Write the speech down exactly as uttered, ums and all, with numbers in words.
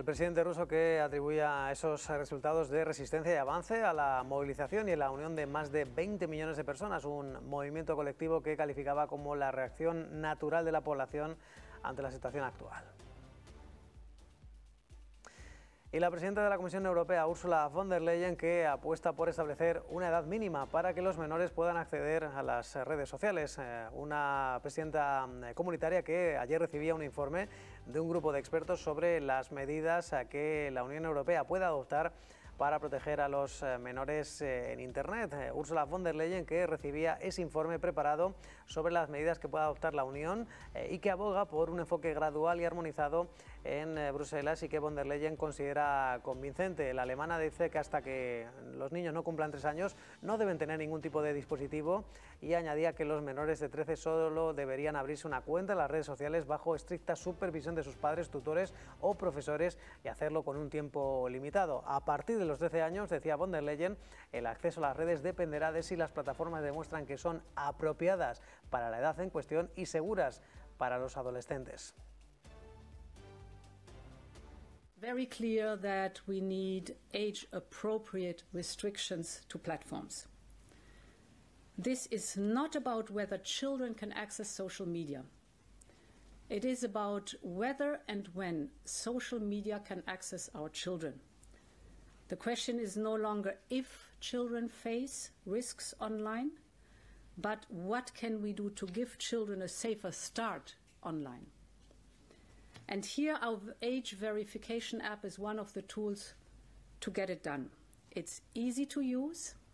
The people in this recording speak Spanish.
presidente ruso que atribuía esos resultados de resistencia y avance a la movilización y a la unión de más de veinte millones de personas, un movimiento colectivo que calificaba como la reacción natural de la población ante la situación actual. Y la presidenta de la Comisión Europea, Ursula von der Leyen, que apuesta por establecer una edad mínima para que los menores puedan acceder a las redes sociales. Una presidenta comunitaria que ayer recibía un informe de un grupo de expertos sobre las medidas que la Unión Europea puede adoptar para proteger a los menores en Internet. Ursula von der Leyen, que recibía ese informe preparado sobre las medidas que puede adoptar la Unión y que aboga por un enfoque gradual y armonizado en Bruselas y que von der Leyen considera convincente. La alemana dice que hasta que los niños no cumplan tres años no deben tener ningún tipo de dispositivo y añadía que los menores de trece solo deberían abrirse una cuenta en las redes sociales bajo estricta supervisión de sus padres, tutores o profesores y hacerlo con un tiempo limitado. A partir de los trece años, decía von der Leyen, el acceso a las redes dependerá de si las plataformas demuestran que son apropiadas para la edad en cuestión y seguras para los adolescentes. Very clear that we need age-appropriate restrictions to platforms. This is not about whether children can access social media. It is about whether and when social media can access our children. The question is no longer if children face risks online, but what can we do to give children a safer start online? And here our age verification app is one of the tools to get it done. It's easy to use,